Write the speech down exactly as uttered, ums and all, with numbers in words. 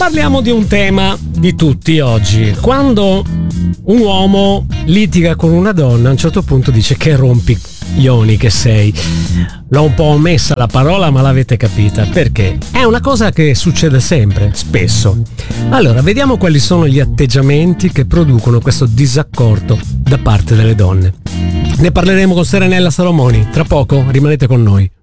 parliamo di un tema di tutti oggi. Quando un uomo litiga con una donna, a un certo punto dice: che rompiglioni che sei. L'ho un po' omessa la parola, ma l'avete capita, perché è una cosa che succede sempre, spesso. Allora, vediamo quali sono gli atteggiamenti che producono questo disaccordo da parte delle donne. Ne parleremo con Serenella Salomoni tra poco, rimanete con noi.